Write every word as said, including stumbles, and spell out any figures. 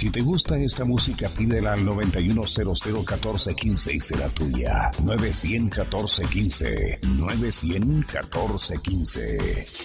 Si te gusta esta música, pídela al nueve uno cero cero uno cuatro uno cinco y será tuya. nueve cero cero uno cuatro uno cinco. nueve cero cero uno cuatro uno cinco.